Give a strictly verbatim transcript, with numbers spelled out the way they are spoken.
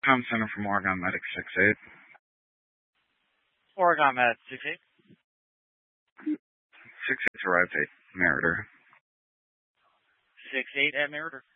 Com Center from Oregon Medic six eight. Oregon Med six eight. six eight arrived at Meritor. six eight at Meritor.